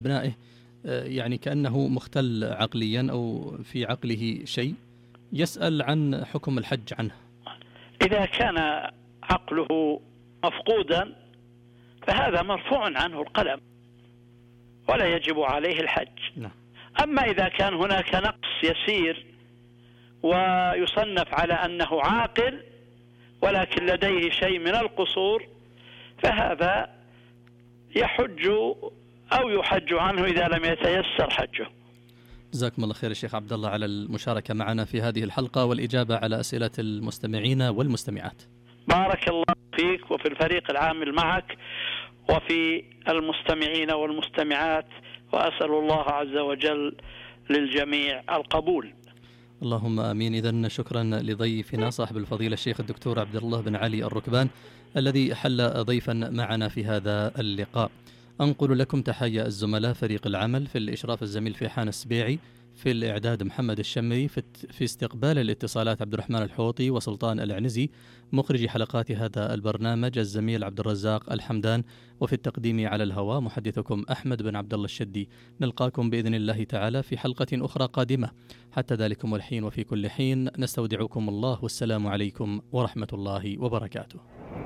أبنائه يعني كأنه مختل عقليا أو في عقله شيء، يسأل عن حكم الحج عنه. إذا كان عقله مفقودا فهذا مرفوع عنه القلم ولا يجب عليه الحج. نعم. أما إذا كان هناك نقص يسير ويصنف على أنه عاقل ولكن لديه شيء من القصور فهذا يحج أو يحج عنه إذا لم يتيسر حجه. جزاكم الله خير الشيخ عبد الله على المشاركة معنا في هذه الحلقة والإجابة على أسئلة المستمعين والمستمعات. بارك الله فيك وفي الفريق العامل معك وفي المستمعين والمستمعات، وأسأل الله عز وجل للجميع القبول. اللهم آمين. إذن شكرا لضيفنا صاحب الفضيلة الشيخ الدكتور عبد الله بن علي الركبان الذي حل ضيفا معنا في هذا اللقاء. أنقل لكم تحية الزملاء فريق العمل، في الإشراف الزميل فيحان السبيعي، في الإعداد محمد الشمري، في استقبال الاتصالات عبد الرحمن الحوطي وسلطان العنزي، مخرج حلقات هذا البرنامج الزميل عبد الرزاق الحمدان، وفي التقديم على الهواء محدثكم أحمد بن عبد الله الشدي. نلقاكم بإذن الله تعالى في حلقة أخرى قادمة. حتى ذلكم الحين وفي كل حين نستودعكم الله، والسلام عليكم ورحمة الله وبركاته.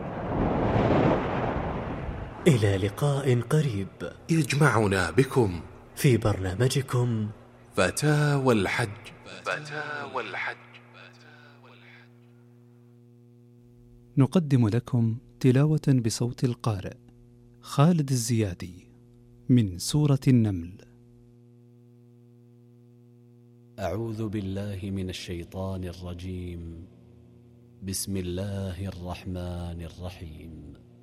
إلى لقاء قريب يجمعنا بكم في برنامجكم فتاوى الحج. نقدم لكم تلاوة بصوت القارئ خالد الزيادي من سورة النمل. أعوذ بالله من الشيطان الرجيم. بسم الله الرحمن الرحيم.